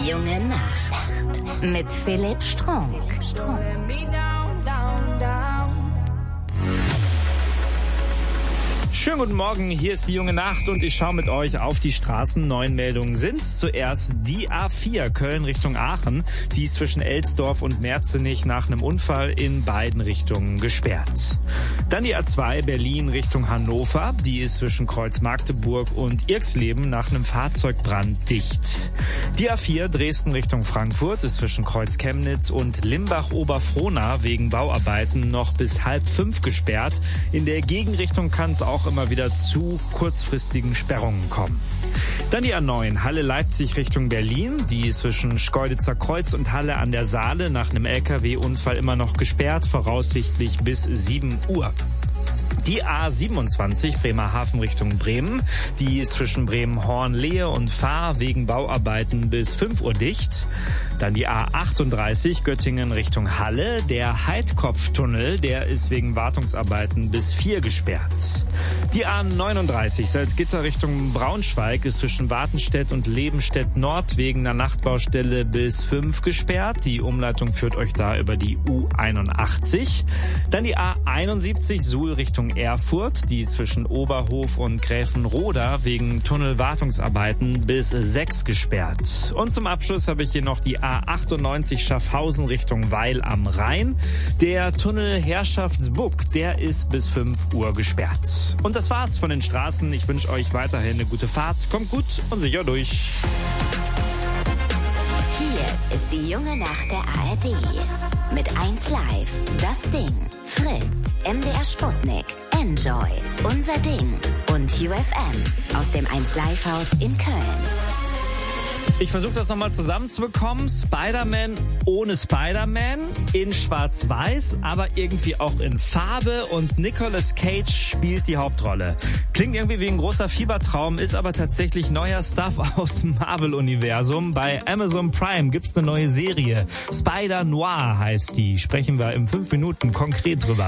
Die junge Nacht mit Philipp Strunk. Schönen guten Morgen, hier ist die junge Nacht und ich schaue mit euch auf die Straßen. 9 Meldungen sind's. Zuerst die A4 Köln Richtung Aachen. Die ist zwischen Elsdorf und Merzenich nach einem Unfall in beiden Richtungen gesperrt. Dann die A2 Berlin Richtung Hannover. Die ist zwischen Kreuz Magdeburg und Irxleben nach einem Fahrzeugbrand dicht. Die A4 Dresden Richtung Frankfurt ist zwischen Kreuz Chemnitz und Limbach-Oberfrohna wegen Bauarbeiten noch bis 4:30 gesperrt. In der Gegenrichtung kann es auch immer wieder zu kurzfristigen Sperrungen kommen. Dann die A9 Halle-Leipzig Richtung Berlin. Die ist zwischen Schkeuditzer Kreuz und Halle an der Saale nach einem LKW-Unfall immer noch gesperrt, voraussichtlich bis 7 Uhr. Die A27 Bremerhaven Richtung Bremen, die ist zwischen Bremen-Horn, Lehe und Fahr wegen Bauarbeiten bis 5 Uhr dicht. Dann die A38 Göttingen Richtung Halle, der Heidkopftunnel, der ist wegen Wartungsarbeiten bis 4 gesperrt. Die A39 Salzgitter Richtung Braunschweig ist zwischen Wartenstedt und Lebenstedt Nord wegen einer Nachtbaustelle bis 5 gesperrt. Die Umleitung führt euch da über die U81. Dann die A71 Suhl Richtung Erfurt, die ist zwischen Oberhof und Gräfenroda wegen Tunnelwartungsarbeiten bis 6 gesperrt. Und zum Abschluss habe ich hier noch die A98 Schaffhausen Richtung Weil am Rhein. Der Tunnel Herrschaftsbuck, der ist bis 5 Uhr gesperrt. Und das war's von den Straßen. Ich wünsche euch weiterhin eine gute Fahrt. Kommt gut und sicher durch. Hier ist die junge Nacht der ARD. Mit 1 Live, das Ding, Fritz, MDR Sputnik, Enjoy, Unser Ding und UFM aus dem 1 Live Haus in Köln. Ich versuche das nochmal zusammenzubekommen. Spider-Man ohne Spider-Man, in Schwarz-Weiß, aber irgendwie auch in Farbe und Nicolas Cage spielt die Hauptrolle. Klingt irgendwie wie ein großer Fiebertraum, ist aber tatsächlich neuer Stuff aus dem Marvel-Universum. Bei Amazon Prime gibt's eine neue Serie. Spider-Noir heißt die. Sprechen wir in 5 Minuten konkret drüber.